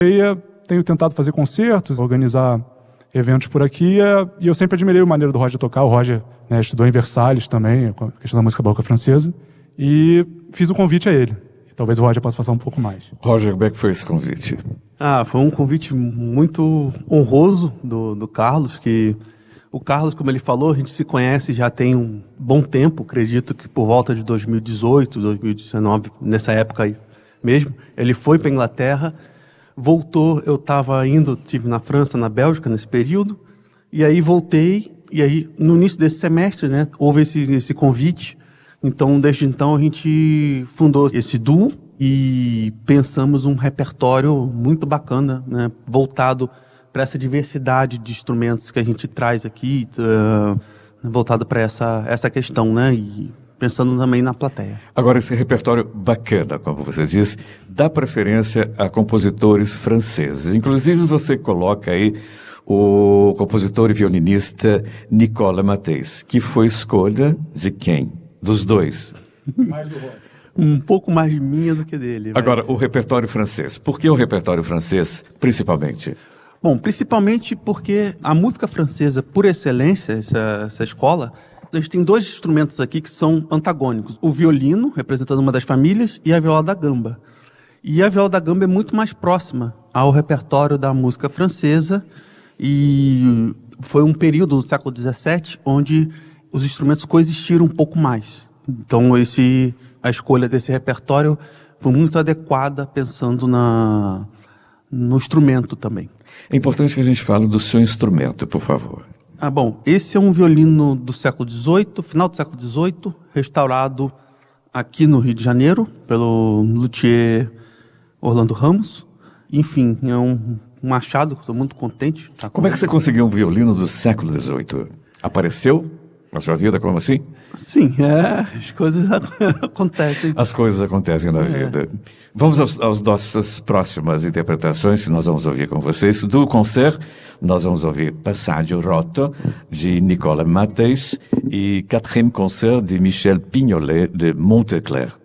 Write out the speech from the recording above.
Tenho tentado fazer concertos, organizar eventos por aqui, e eu sempre admirei a maneira do Roger tocar. O Roger, né, estudou em Versalhes também, com a questão da música barroca francesa, e fiz o convite a ele. Talvez o Roger possa falar um pouco mais. Roger, como é que foi esse convite? Foi um convite muito honroso do Carlos, que o Carlos, como ele falou, a gente se conhece já tem um bom tempo, acredito que por volta de 2018, 2019, nessa época aí mesmo. Ele foi para a Inglaterra, voltou, eu estive na França, na Bélgica nesse período, e aí voltei, e aí no início desse semestre, né, houve esse convite. Então, desde então, a gente fundou esse duo e pensamos um repertório muito bacana, né, voltado para essa diversidade de instrumentos que a gente traz aqui, voltado para essa questão, né, e pensando também na plateia. Agora, esse repertório bacana, como você diz, dá preferência a compositores franceses. Inclusive, você coloca aí o compositor e violinista Nicolas Matheus, que foi escolha de quem? Dos dois. Mais do Roger. Um pouco mais de minha do que dele. Agora, o repertório francês. Por que o repertório francês, principalmente? Bom, principalmente porque a música francesa, por excelência, essa escola, a gente tem dois instrumentos aqui que são antagônicos. O violino, representando uma das famílias, e a viola da gamba. E a viola da gamba é muito mais próxima ao repertório da música francesa, e foi um período do século XVII onde os instrumentos coexistiram um pouco mais. Então, a escolha desse repertório foi muito adequada, pensando no instrumento também. É importante que a gente fale do seu instrumento, por favor. Bom, esse é um violino do século XVIII, final do século XVIII, restaurado aqui no Rio de Janeiro, pelo luthier Orlando Ramos. Enfim, é um achado, estou muito contente. Como é que você conseguiu um violino do século XVIII? Apareceu na sua vida, como assim? Sim, as coisas acontecem. As coisas acontecem na vida. Vamos às nossas próximas interpretações, que nós vamos ouvir com vocês. Do concert, nós vamos ouvir Passaggio Rotto, de Nicolas Matheus, e 4e concert de Michel Pignolet, de Monteclair.